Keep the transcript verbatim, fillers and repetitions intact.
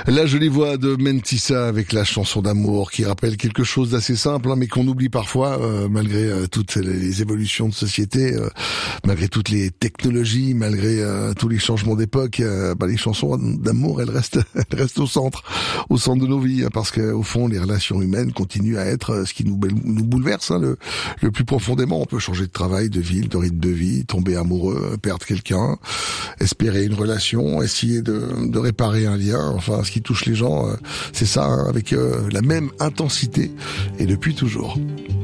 La jolie voix de Mentissa avec la chanson d'amour qui rappelle quelque chose d'assez simple, hein, mais qu'on oublie parfois, euh, malgré euh, toutes les évolutions de société, euh, malgré toutes les technologies, malgré euh, tous les changements d'époque. Euh, bah, les chansons d'amour, elles restent, elles restent au centre, au centre de nos vies, hein, parce qu'au fond, les relations humaines continuent à être ce qui nous, nous bouleverse, hein, le, le plus profondément. On peut changer de travail, de ville, de rythme de vie, tomber amoureux, perdre quelqu'un, espérer une relation, essayer de, de réparer un lien. Enfin, ce qui touche les gens, euh, c'est ça, hein, avec euh, la même intensité et depuis toujours.